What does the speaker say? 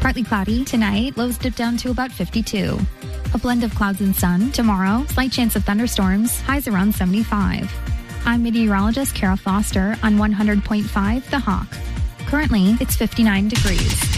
Partly cloudy tonight, lows dip down to about 52. A blend of clouds and sun. Tomorrow, slight chance of thunderstorms, highs around 75. I'm meteorologist Kara Foster on 100.5 The Hawk. Currently, it's 59 degrees.